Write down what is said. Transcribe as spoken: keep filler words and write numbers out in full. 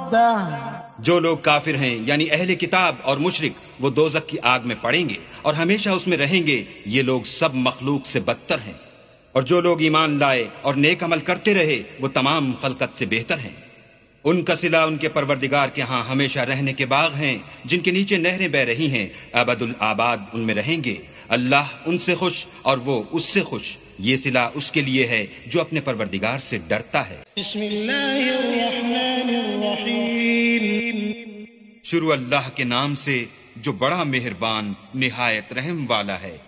मवद्दह। जो लोग काफिर हैं यानी अहले किताब और मुशरिक, वो दोज़ख की आग में पड़ेंगे और हमेशा उसमें रहेंगे। ये लोग सब मखलूक से बदतर हैं। और जो लोग ईमान लाए और नेक अमल करते रहे, वो तमाम खलकत से बेहतर हैं। उनका सिला उनके परवरदिगार के यहाँ हमेशा रहने के बाग हैं, जिनके नीचे नहरें बह रही हैं। अबदुल आबाद उनमें रहेंगे। अल्लाह उनसे खुश और वो उससे खुश। ये सिला उसके लिए है जो अपने परवरदिगार से डरता है। शुरू अल्लाह के नाम से जो बड़ा मेहरबान निहायत रहम वाला है।